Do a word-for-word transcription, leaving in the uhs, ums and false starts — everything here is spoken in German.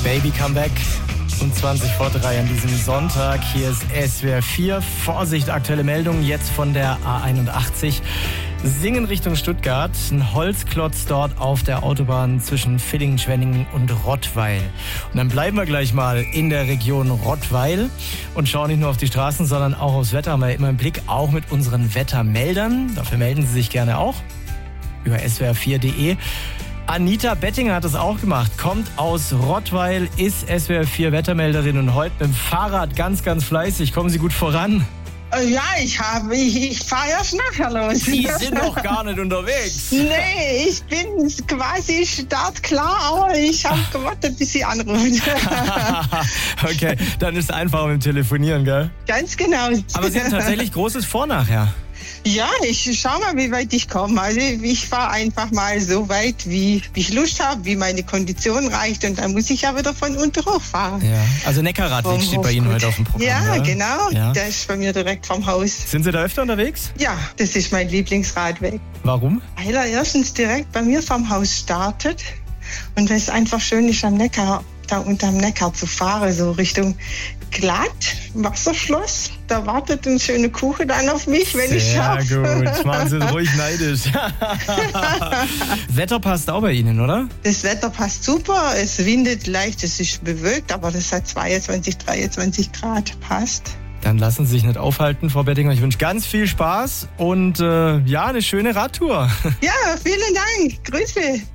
Baby Comeback um zwanzig vor drei an diesem Sonntag. Hier ist S W R vier. Vorsicht, aktuelle Meldung jetzt von der A einundachtzig. Singen Richtung Stuttgart. Ein Holzklotz dort auf der Autobahn zwischen Villingen, Schwenningen und Rottweil. Und dann bleiben wir gleich mal in der Region Rottweil und schauen nicht nur auf die Straßen, sondern auch aufs Wetter. Haben wir immer im Blick, auch mit unseren Wettermeldern. Dafür melden Sie sich gerne auch über S W R vier punkt de. Anita Bettinger hat es auch gemacht, kommt aus Rottweil, ist S W R vier Wettermelderin und heute mit dem Fahrrad ganz, ganz fleißig. Kommen Sie gut voran? Ja, ich habe, ich, ich fahre erst nachher los. Sie sind noch gar nicht unterwegs. Nee, ich bin quasi startklar, aber ich habe gewartet, bis Sie anrufen. Okay, dann ist es einfacher mit dem Telefonieren, gell? Ganz genau. Aber Sie haben tatsächlich großes Vor nachher. Ja, ich schau mal, wie weit ich komme. Also ich fahre einfach mal so weit, wie ich Lust habe, wie meine Kondition reicht. Und dann muss ich ja wieder von unten hochfahren. Ja, also Neckarradweg steht bei Ihnen heute auf dem Programm. Ja, oder? genau. Ja. Der ist bei mir direkt vom Haus. Sind Sie da öfter unterwegs? Ja, das ist mein Lieblingsradweg. Warum? Weil er erstens direkt bei mir vom Haus startet. Und weil es einfach schön ist, am Neckar, da unterm Neckar zu fahren, so Richtung Glatt, Wasserschloss. Da wartet ein schöner Kuchen dann auf mich, wenn Sehr ich schaffe. Sehr gut, machen Sie ruhig neidisch. Wetter passt auch bei Ihnen, oder? Das Wetter passt super, es windet leicht, es ist bewölkt, aber das hat zweiundzwanzig, dreiundzwanzig Grad, passt. Dann lassen Sie sich nicht aufhalten, Frau Bettinger. Ich wünsche ganz viel Spaß und äh, ja, eine schöne Radtour. Ja, vielen Dank. Grüße.